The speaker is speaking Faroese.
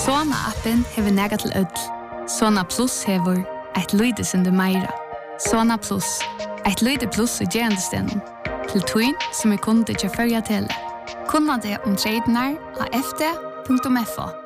Sona-appen hever nega til ødel. Sona Plus hever eit lydesunde meira. Sona Plus, eit lyde plus i gerandestenen. Til tøyn som kunde til førja tele. Kunna det om tradenar av fd.fo.